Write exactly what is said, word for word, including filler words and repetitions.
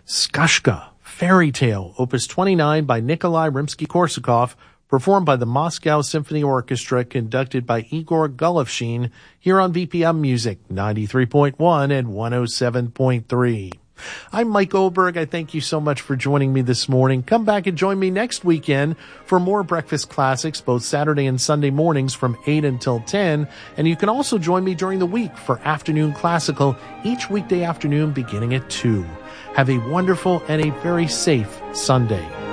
Skashka, Fairy Tale, Opus twenty-nine by Nikolai Rimsky-Korsakov, performed by the Moscow Symphony Orchestra, conducted by Igor Golovshin, here on V P M Music, ninety-three point one and one oh seven point three. I'm Mike Oberg. I thank you so much for joining me this morning. Come back and join me next weekend for more Breakfast Classics, both Saturday and Sunday mornings from eight until ten. And you can also join me during the week for Afternoon Classical, each weekday afternoon beginning at two. Have a wonderful and a very safe Sunday.